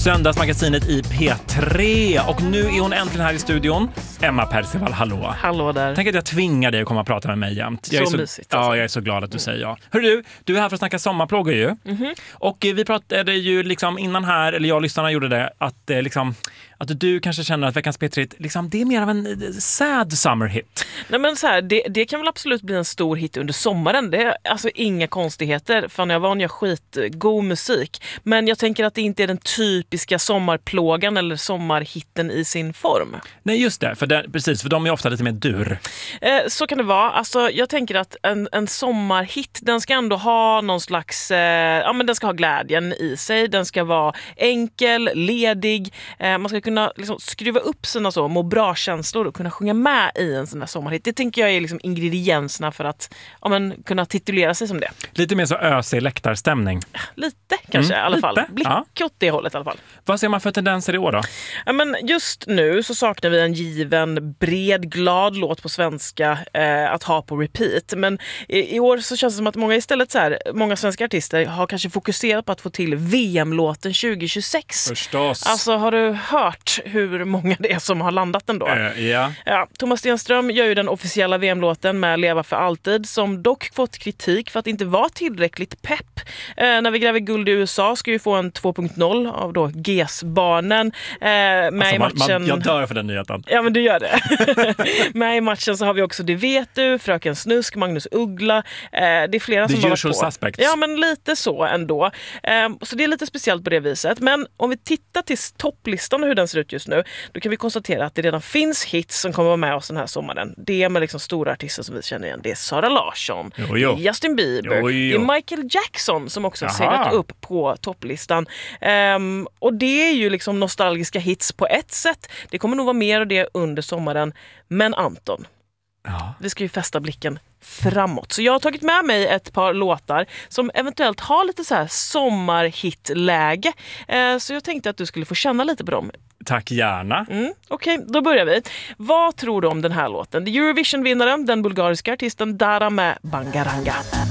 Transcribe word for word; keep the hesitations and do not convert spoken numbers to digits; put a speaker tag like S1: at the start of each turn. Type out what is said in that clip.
S1: Söndagsmagasinet i P tre. Och nu är hon äntligen här i studion. Emma Percival, hallå.
S2: Hallå där.
S1: Tänk att jag tvingar dig att komma och prata med mig jämt. Jag
S2: så,
S1: är så
S2: mysigt. Alltså.
S1: Ja, jag är så glad att du säger ja. Hör du, du är här för att snacka sommarplågor ju. Mm-hmm. Och eh, vi pratade ju liksom innan här, eller jag och lyssnarna gjorde det, att eh, liksom... att du kanske känner att veckans P tre liksom, det är mer av en sad summer hit.
S2: Nej, men så här, det, det kan väl absolut bli en stor hit under sommaren. Det är alltså inga konstigheter. Fan, jag var en jag skit god musik. Men jag tänker att det inte är den typiska sommarplågan eller sommarhitten i sin form.
S1: Nej, just det. För det, precis, för de är ofta lite mer dur.
S2: Eh, så kan det vara. Alltså, jag tänker att en, en sommarhit, den ska ändå ha någon slags... Eh, ja, men den ska ha glädjen i sig. Den ska vara enkel, ledig. Eh, man ska kunna kunna liksom skruva upp sina så må bra känslor och kunna sjunga med i en sån där sommarhit. Det tänker jag är liksom ingredienserna för att ja, men, kunna titulera sig som det.
S1: Lite mer så ösig läktarstämning.
S2: Lite kanske mm, i alla
S1: lite.
S2: fall. Blick ja. åt det hållet i alla fall.
S1: Vad ser man för tendenser i år då?
S2: Ja, men just nu så saknar vi en given, bred, glad låt på svenska eh, att ha på repeat. Men i, i år så känns det som att många istället så här, många svenska artister har kanske fokuserat på att få till V M-låten tjugo tjugosex.
S1: Förstås.
S2: Alltså har du hört hur många det är som har landat ändå?
S1: Uh, yeah.
S2: Ja, Thomas Stenström gör ju den officiella V M-låten med Leva för alltid, som dock fått kritik för att inte vara tillräckligt pepp. Eh, när vi gräver guld i U S A ska ju få en två punkt noll av då G S-barnen. Eh, med
S1: alltså,
S2: i matchen...
S1: Man, man, jag dör för den nyheten.
S2: Ja, men du gör det. Med i matchen så har vi också Det vet du, Fröken Snusk, Magnus Uggla. Eh, det är flera
S1: The
S2: som har varit
S1: usual
S2: på.
S1: Suspects.
S2: Ja, men lite så ändå. Eh, så det är lite speciellt på det viset. Men om vi tittar till topplistan och hur den ser ut just nu, då kan vi konstatera att det redan finns hits som kommer vara med oss den här sommaren. Det är med liksom stora artister som vi känner igen. Det är Sara Larsson,
S1: jo, jo.
S2: Det är Justin Bieber,
S1: jo, jo.
S2: det är Michael Jackson som också har
S1: Aha.
S2: seglat upp på topplistan. Um, och det är ju liksom nostalgiska hits på ett sätt. Det kommer nog vara mer av det under sommaren. Men Anton,
S1: ja.
S2: vi ska ju fästa blicken framåt. Så jag har tagit med mig ett par låtar som eventuellt har lite så här sommarhitläge. Uh, så jag tänkte att du skulle få känna lite på dem.
S1: Tack, gärna.
S2: Mm, Okej, okay, då börjar vi. Vad tror du om den här låten? Eurovision-vinnaren, den bulgariska artisten Dara med Bangaranga.